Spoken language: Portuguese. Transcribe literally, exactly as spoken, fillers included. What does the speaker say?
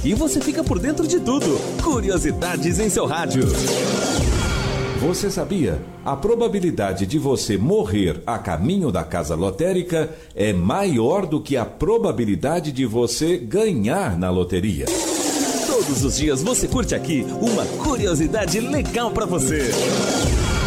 e você fica por dentro de tudo. Curiosidades em seu rádio. Você sabia? A probabilidade de você morrer a caminho da casa lotérica é maior do que a probabilidade de você ganhar na loteria. Todos os dias você curte aqui uma curiosidade legal para você.